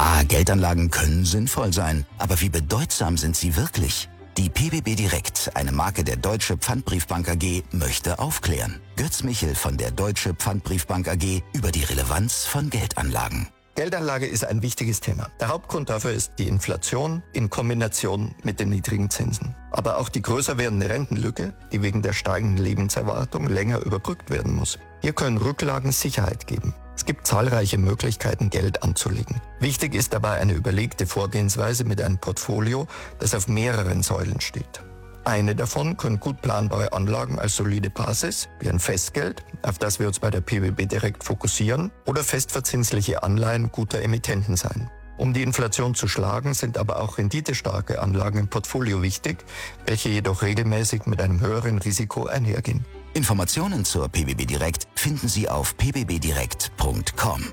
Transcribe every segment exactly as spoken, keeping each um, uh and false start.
Ja, Geldanlagen können sinnvoll sein, aber wie bedeutsam sind sie wirklich? Die P B B Direkt, eine Marke der Deutsche Pfandbriefbank A G, möchte aufklären. Götz Michel von der Deutsche Pfandbriefbank A G über die Relevanz von Geldanlagen. Geldanlage ist ein wichtiges Thema. Der Hauptgrund dafür ist die Inflation in Kombination mit den niedrigen Zinsen. Aber auch die größer werdende Rentenlücke, die wegen der steigenden Lebenserwartung länger überbrückt werden muss. Hier können Rücklagen Sicherheit geben. Es gibt zahlreiche Möglichkeiten, Geld anzulegen. Wichtig ist dabei eine überlegte Vorgehensweise mit einem Portfolio, das auf mehreren Säulen steht. Eine davon können gut planbare Anlagen als solide Basis, wie ein Festgeld, auf das wir uns bei der P B B Direkt fokussieren, oder festverzinsliche Anleihen guter Emittenten sein. Um die Inflation zu schlagen, sind aber auch renditestarke Anlagen im Portfolio wichtig, welche jedoch regelmäßig mit einem höheren Risiko einhergehen. Informationen zur P B B Direkt finden Sie auf p b b direkt punkt com.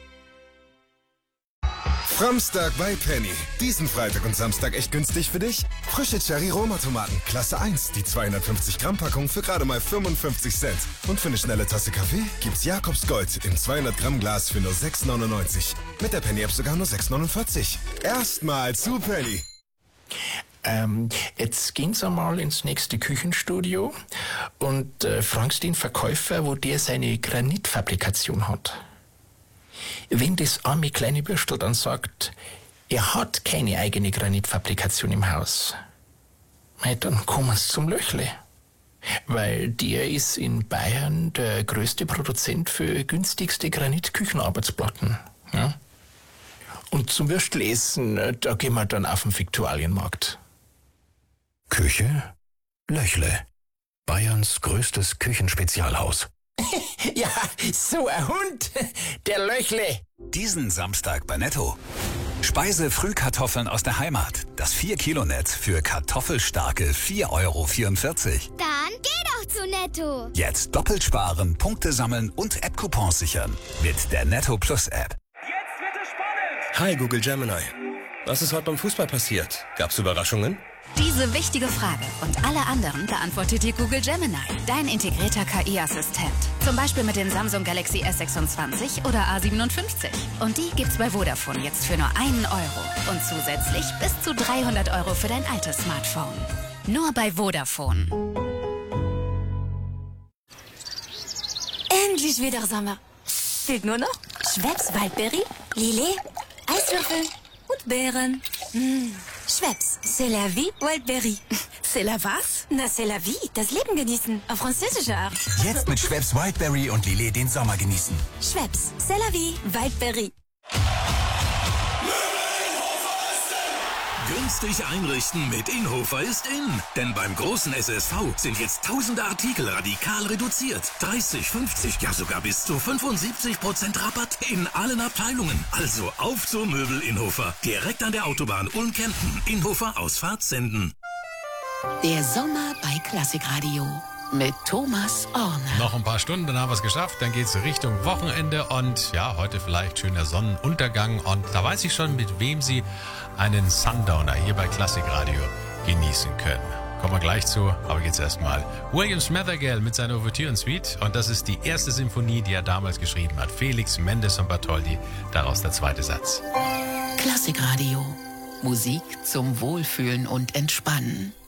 Framstag bei Penny. Diesen Freitag und Samstag echt günstig für dich? Frische Cherry-Roma-Tomaten, Klasse eins, die zweihundertfünfzig Gramm Packung für gerade mal fünfundfünfzig Cent. Und für eine schnelle Tasse Kaffee gibt's Jakobs Gold im zweihundert Gramm Glas für nur sechs neunundneunzig. Mit der Penny-App sogar nur sechs neunundvierzig. Erstmal zu Penny. Ähm, jetzt gehen Sie mal ins nächste Küchenstudio und äh, fragen Sie den Verkäufer, wo der seine Granitfabrikation hat. Wenn das arme kleine Bürstel dann sagt, er hat keine eigene Granitfabrikation im Haus, dann kommen Sie zum Löchle. Weil der ist in Bayern der größte Produzent für günstigste Granitküchenarbeitsplatten. Ja? Und zum Würstelessen, da gehen wir dann auf den Viktualienmarkt. Küche? Löchle. Bayerns größtes Küchenspezialhaus. Ja, so ein Hund, der Löchle. Diesen Samstag bei Netto. Speise-Frühkartoffeln aus der Heimat. Das vier Kilo Netz für kartoffelstarke vier Euro vierundvierzig. Dann geh doch zu Netto. Jetzt doppelt sparen, Punkte sammeln und App-Coupons sichern. Mit der Netto Plus App. Jetzt wird es spannend. Hi Google Gemini. Was ist heute beim Fußball passiert? Gab's Überraschungen? Diese wichtige Frage und alle anderen beantwortet dir Google Gemini, dein integrierter K I-Assistent. Zum Beispiel mit den Samsung Galaxy S sechsundzwanzig oder A siebenundfünfzig. Und die gibt's bei Vodafone jetzt für nur einen Euro. Und zusätzlich bis zu dreihundert Euro für dein altes Smartphone. Nur bei Vodafone. Endlich wieder Sommer. Fehlt nur noch Schweppes Waldberry, Lillet, Eiswürfel und Beeren. Mmh. Schweppes, c'est la vie, Wildberry. C'est la was? Na, c'est la vie, das Leben genießen, auf französische Art. Jetzt mit Schweppes Wildberry und Lillet den Sommer genießen. Schweppes, c'est la vie, Wildberry. Günstig einrichten mit Inhofer ist in. Denn beim großen S S V sind jetzt tausende Artikel radikal reduziert. dreißig, fünfzig, ja sogar bis zu fünfundsiebzig Prozent Rabatt in allen Abteilungen. Also auf zur Möbel Inhofer. Direkt an der Autobahn Ulm-Kempten. Inhofer Ausfahrt senden. Der Sommer bei Klassikradio mit Thomas Orne. Noch ein paar Stunden, dann haben wir es geschafft. Dann geht es Richtung Wochenende und ja, heute vielleicht schöner Sonnenuntergang. Und da weiß ich schon, mit wem Sie einen Sundowner hier bei Klassikradio genießen können. Kommen wir gleich zu, aber jetzt erstmal William Smethergall mit seiner Ouvertüren-Suite. Und das ist die erste Symphonie, die er damals geschrieben hat. Felix Mendes und Bartholdy, daraus der zweite Satz. Klassikradio. Musik zum Wohlfühlen und Entspannen.